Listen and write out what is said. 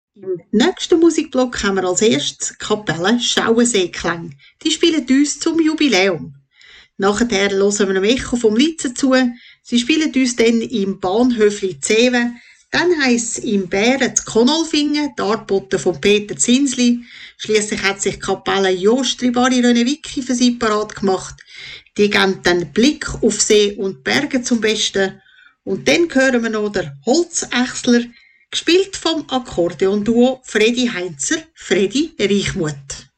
Im nächsten Musikblock haben wir als erstes die Kapelle Schauenseeklang. Die spielen uns zum Jubiläum. Nachher hören wir einem Echo vom Litzen zu. Sie spielen uns dann im Bahnhöfli Zewe. Dann heisst es im Bären zu Konolfingen, die Artboten von Peter Zinsli. Schliesslich hat sich die Kapelle Jostri Bari Rönewicki für sie parat gemacht. Die geben dann Blick auf See und Berge zum Besten. Und dann hören wir noch den Holzächsler, gespielt vom Akkordeonduo Fredi Heinzer, Fredi Reichmuth.